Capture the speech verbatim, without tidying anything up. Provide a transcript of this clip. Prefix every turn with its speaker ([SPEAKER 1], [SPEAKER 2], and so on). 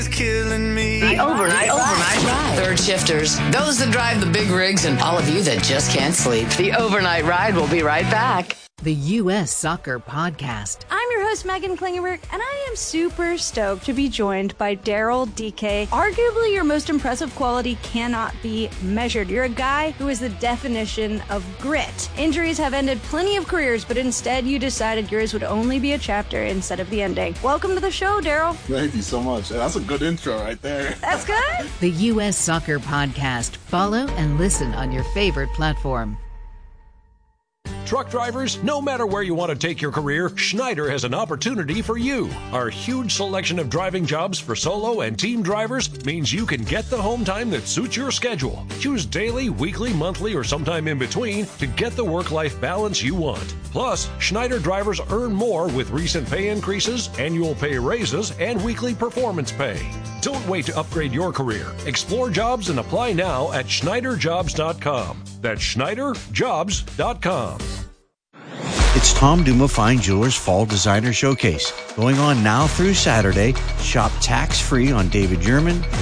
[SPEAKER 1] killing me.
[SPEAKER 2] The overnight, overnight ride. Third shifters, those that drive the big rigs, and all of you that just can't sleep. The overnight ride will be right back.
[SPEAKER 3] The U S Soccer Podcast.
[SPEAKER 4] I'm your host, Megan Klingenberg, and I am super stoked to be joined by Daryl D K. Arguably, your most impressive quality cannot be measured. You're a guy who is the definition of grit. Injuries have ended plenty of careers, but instead you decided yours would only be a chapter instead of the ending. Welcome to the show, Daryl.
[SPEAKER 5] Thank you so much. That's a good intro right there.
[SPEAKER 4] That's good.
[SPEAKER 3] The U S Soccer Podcast. Follow and listen on your favorite platform.
[SPEAKER 6] Truck drivers, no matter where you want to take your career, Schneider has an opportunity for you. Our huge selection of driving jobs for solo and team drivers means you can get the home time that suits your schedule. Choose daily, weekly, monthly, or sometime in between to get the work-life balance you want. Plus, Schneider drivers earn more with recent pay increases, annual pay raises, and weekly performance pay. Don't wait to upgrade your career. Explore jobs and apply now at Schneider Jobs dot com. That's Schneider Jobs dot com.
[SPEAKER 7] It's Tom Duma Fine Jewelers Fall Designer Showcase. Going on now through Saturday. Shop tax-free on David Yurman,